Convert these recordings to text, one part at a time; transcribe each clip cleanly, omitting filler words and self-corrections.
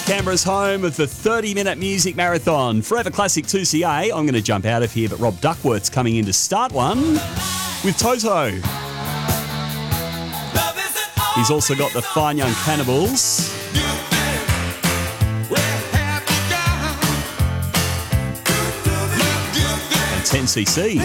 Canberra's home of the 30-minute music marathon. Forever Classic 2CA. I'm going to jump out of here, but Rob Duckworth's coming in to start one with Toto. He's also got the Fine Young Cannibals. And 10cc.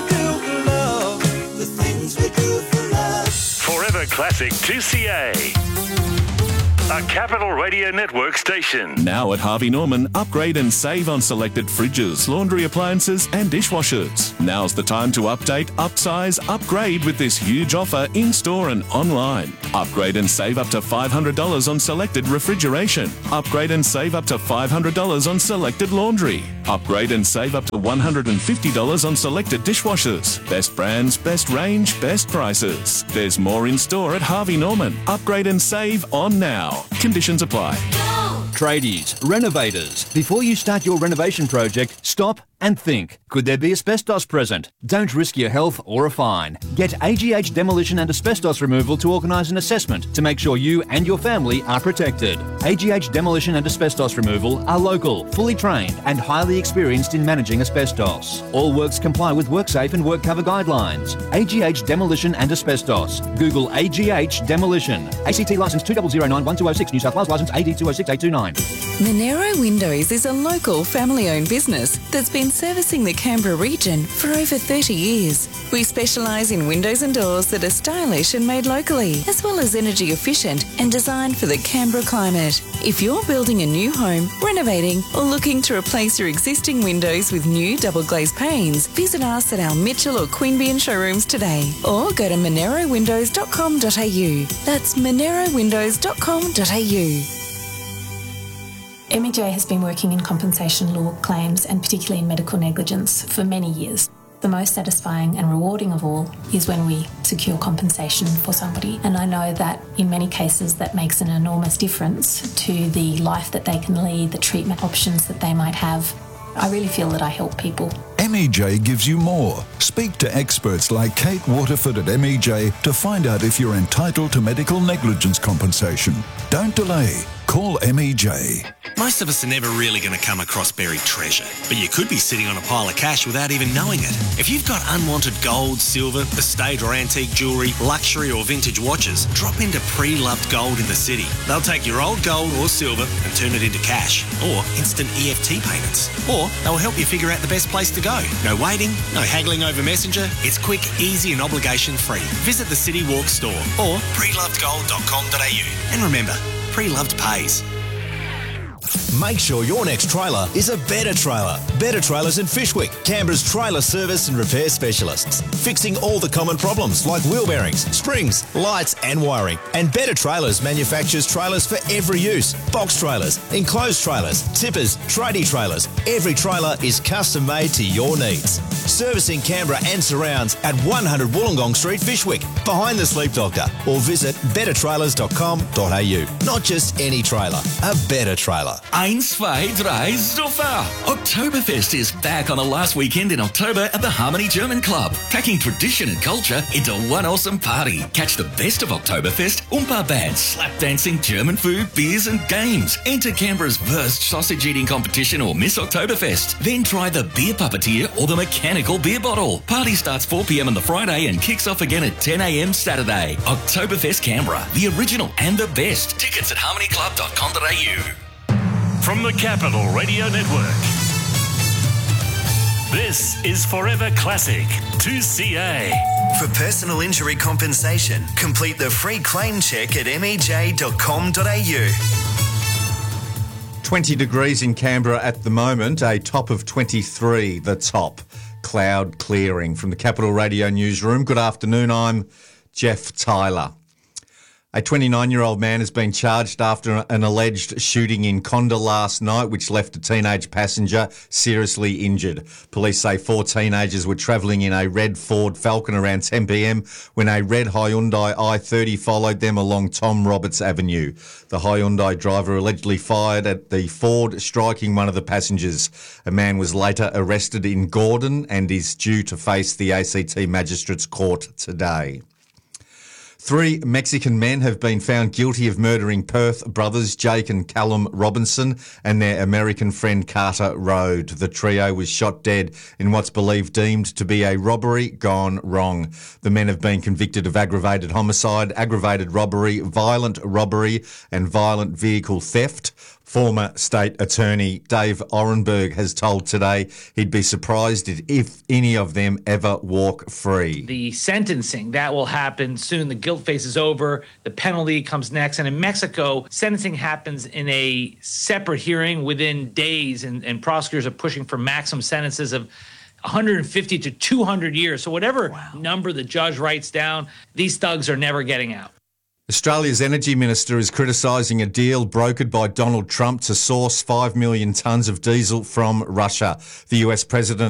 Forever Classic 2CA. A Capital Radio Network station. Now at Harvey Norman, upgrade and save on selected fridges, laundry appliances and dishwashers. Now's the time to update, upsize, upgrade with this huge offer in-store and online. Upgrade and save up to $500 on selected refrigeration. Upgrade and save up to $500 on selected laundry. Upgrade and save up to $150 on selected dishwashers. Best brands, best range, best prices. There's more in store at Harvey Norman. Upgrade and save on now. Conditions apply. Tradies, renovators. Before you start your renovation project, stop and think. Could there be asbestos present? Don't risk your health or a fine. Get AGH Demolition and Asbestos Removal to organise an assessment to make sure you and your family are protected. AGH Demolition and Asbestos Removal are local, fully trained and highly experienced in managing asbestos. All works comply with WorkSafe and WorkCover guidelines. AGH Demolition and Asbestos. Google AGH Demolition. ACT licence 2009-1206, New South Wales licence AD 206829. Monero Windows is a local family-owned business that's been servicing the Canberra region for over 30 years. We specialise in windows and doors that are stylish and made locally, as well as energy efficient and designed for the Canberra climate. If you're building a new home, renovating or looking to replace your existing windows with new double glazed panes, visit us at our Mitchell or Queanbeyan showrooms today or go to monerowindows.com.au. That's monerowindows.com.au. MEJ has been working in compensation law claims and particularly in medical negligence for many years. The most satisfying and rewarding of all is when we secure compensation for somebody. And I know that in many cases that makes an enormous difference to the life that they can lead, the treatment options that they might have. I really feel that I help people. MEJ gives you more. Speak to experts like Kate Waterford at MEJ to find out if you're entitled to medical negligence compensation. Don't delay. Call MEJ. Most of us are never really going to come across buried treasure, but you could be sitting on a pile of cash without even knowing it. If you've got unwanted gold, silver, estate or antique jewellery, luxury or vintage watches, drop into Pre-Loved Gold in the city. They'll take your old gold or silver and turn it into cash or instant EFT payments. Or they'll help you figure out the best place to go. No waiting, no haggling over Messenger. It's quick, easy and obligation free. Visit the City Walk store or prelovedgold.com.au. And remember, Pre-Loved pays. Make sure your next trailer is a Better Trailer. Better Trailers in Fyshwick, Canberra's trailer service and repair specialists. Fixing all the common problems like wheel bearings, springs, lights and wiring. And Better Trailers manufactures trailers for every use. Box trailers, enclosed trailers, tippers, tradie trailers. Every trailer is custom made to your needs. Servicing Canberra and surrounds at 100 Wollongong Street, Fyshwick, behind the Sleep Doctor. Or visit bettertrailers.com.au. Not just any trailer, a better trailer. 1, 2, 3, Zuffer! Oktoberfest is back on the last weekend in October at the Harmony German Club, packing tradition and culture into one awesome party. Catch the best of Oktoberfest, Oompa bands, slap dancing, German food, beers and games. Enter Canberra's worst sausage eating competition or Miss Oktoberfest. Then try the beer puppeteer or the mechanical beer bottle. Party starts 4 p.m. on the Friday and kicks off again at 10 a.m. Saturday. Oktoberfest Canberra, the original and the best. Tickets at harmonyclub.com.au. From the Capital Radio Network, this is Forever Classic 2CA. For personal injury compensation, complete the free claim check at mej.com.au. 20 degrees in Canberra at the moment, a top of 23, the top. Cloud clearing from the Capital Radio newsroom. Good afternoon, I'm Jeff Tyler. A 29-year-old man has been charged after an alleged shooting in Conda last night, which left a teenage passenger seriously injured. Police say 4 teenagers were travelling in a red Ford Falcon around 10 p.m. when a red Hyundai i30 followed them along Tom Roberts Avenue. The Hyundai driver allegedly fired at the Ford, striking one of the passengers. A man was later arrested in Gordon and is due to face the ACT Magistrates Court today. 3 Mexican men have been found guilty of murdering Perth brothers Jake and Callum Robinson and their American friend Carter Rode. The trio was shot dead in what's deemed to be a robbery gone wrong. The men have been convicted of aggravated homicide, aggravated robbery, violent robbery and violent vehicle theft. Former State Attorney Dave Orenberg has told Today he'd be surprised if any of them ever walk free. The sentencing, that will happen soon. The guilt phase is over. The penalty comes next. And in Mexico, sentencing happens in a separate hearing within days, and prosecutors are pushing for maximum sentences of 150 to 200 years. So whatever number the judge writes down, these thugs are never getting out. Australia's Energy Minister is criticising a deal brokered by Donald Trump to source 5 million tonnes of diesel from Russia. The US President